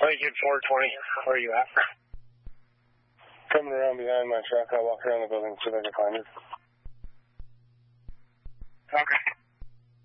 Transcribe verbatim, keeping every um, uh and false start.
Latitude four twenty, where are you at? Coming around behind my truck. I'll walk around the building so I can find it.